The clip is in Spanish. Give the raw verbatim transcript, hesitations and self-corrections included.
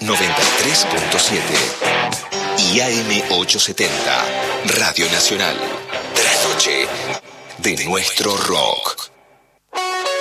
noventa y tres punto siete y A M ochocientos setenta, Radio Nacional. De la noche, de nuestro rock.